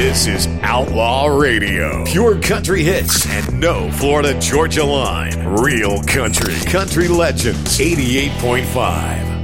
This is Outlaw Radio. Pure country hits and no Florida Georgia line. Real country. Country Legends 88.5.